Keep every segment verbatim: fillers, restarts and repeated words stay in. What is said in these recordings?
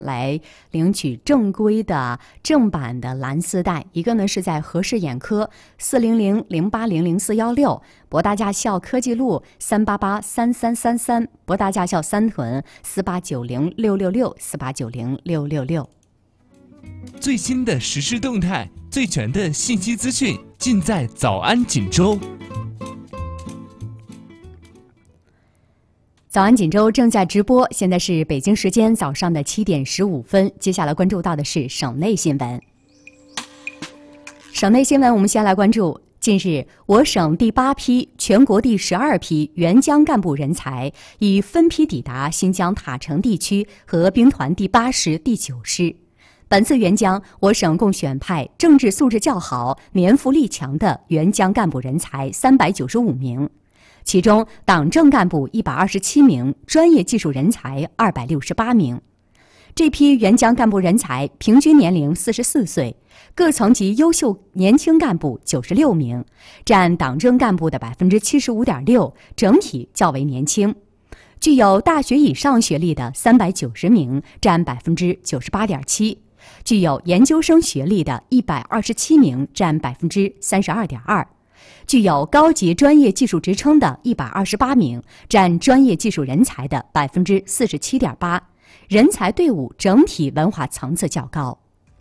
来领取正规的正版的蓝丝带，一个呢是在和氏眼科四零零零八零零四幺六，博大驾校科技路三八八三三三三，博大驾校三屯四八九零六六六四八九零六六六。 最新的时事动态，最全的信息资讯，尽在早安锦州。 早安锦州正在直播，现在是北京时间早上的七点十五分。接下来关注到的是省内新闻。省内新闻，我们先来关注：近日，我省第八批、全国第十二批援疆干部人才已分批抵达新疆塔城地区和兵团第八师、第九师。本次援疆，我省共选派政治素质较好、年富力强的援疆干部人才三百九十五名。其中，党政干部一百二十七名，专业技术人才二百六十八名。这批援疆干部人才平均年龄四十四岁，各层级优秀年轻干部九十六名，占党政干部的百分之七十五点六，整体较为年轻。具有大学以上学历的三百九十名，占百分之九十八点七；具有研究生学历的一百二十七名，占百分之三十二点二。具有高级专业技术职称的一百二十八名，占专业技术人才的百分之四十七点八，人才队伍整体文化层次较高。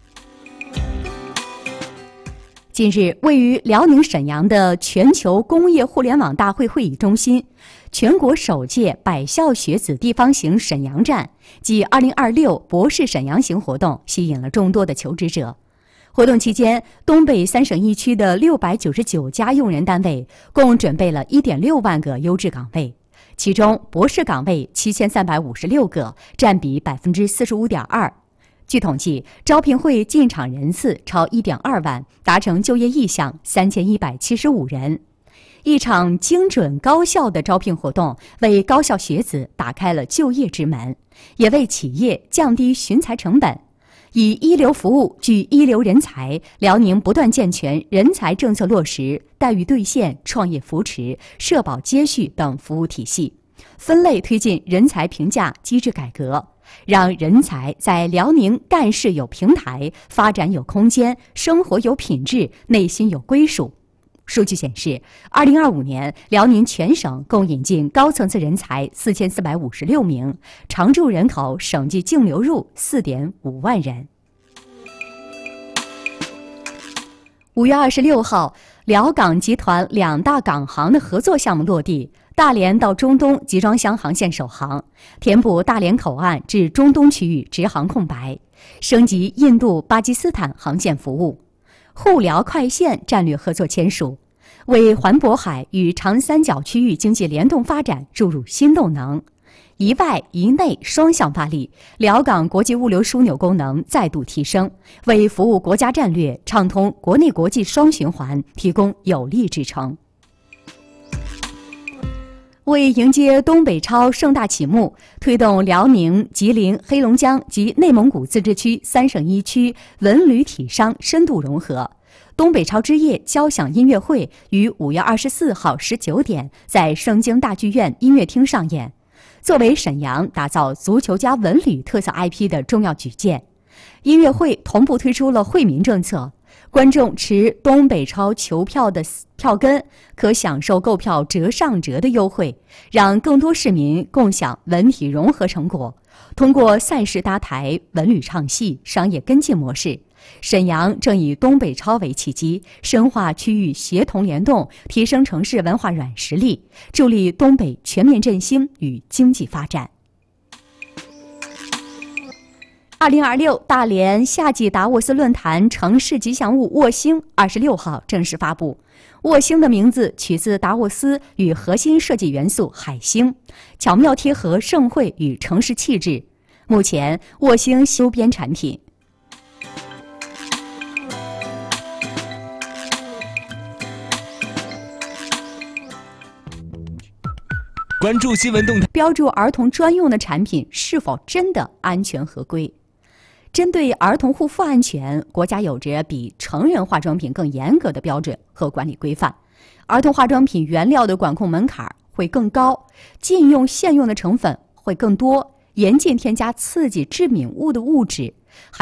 近日，位于辽宁沈阳的全球工业互联网大会会议中心，全国首届百校学子地方行沈阳站暨二零二六博士沈阳行活动吸引了众多的求职者。活动期间，东北三省一区的六百九十九家用人单位共准备了一点六万个优质岗位，其中博士岗位七千三百五十六个，占比百分之四十五点二。据统计，招聘会进场人次超一点二万，达成就业意向三千一百七十五人。一场精准高效的招聘活动，为高校学子打开了就业之门，也为企业降低寻才成本。以一流服务聚一流人才，辽宁不断健全人才政策落实、待遇兑现、创业扶持、社保接续等服务体系，分类推进人才评价机制改革，让人才在辽宁干事有平台、发展有空间、生活有品质、内心有归属。数据显示，二零二五年，辽宁全省共引进高层次人才四千四百五十六名，常住人口省际净流入四点五万人。五月二十六号，辽港集团两大港航的合作项目落地，大连到中东集装箱航线首航，填补大连口岸至中东区域直航空白，升级印度、巴基斯坦航线服务。沪辽快线战略合作签署，为环渤海与长三角区域经济联动发展注入新动能。一外一内双向发力，辽港国际物流枢纽功能再度提升，为服务国家战略、畅通国内国际双循环提供有力支撑。为迎接东北超盛大启幕，推动辽宁、吉林、黑龙江及内蒙古自治区三省一区文旅体商深度融合，东北超之夜交响音乐会于五月二十四号十九点在盛京大剧院音乐厅上演，作为沈阳打造足球加文旅特色 I P 的重要举荐。音乐会同步推出了惠民政策，观众持东北超球票的票根可享受购票折上折的优惠，让更多市民共享文体融合成果。通过赛事搭台、文旅唱戏、商业跟进模式，沈阳正以东北超为契机，深化区域协同联动，提升城市文化软实力，助力东北全面振兴与经济发展。二零二六大连夏季达沃斯论坛城市吉祥物沃星二十六号正式发布。沃星的名字取自达沃斯与核心设计元素海星，巧妙贴合盛会与城市气质。目前，沃星周边产品关注新闻动态， 标注儿童专用的产品是否真的安全合规。针对儿童护肤安全，国家有着比成人化妆品更严格的标准和管理规范。儿童化妆品原料的管控门槛会更高，禁用限用的成分会更多， 严禁添加刺激、致敏物的物质。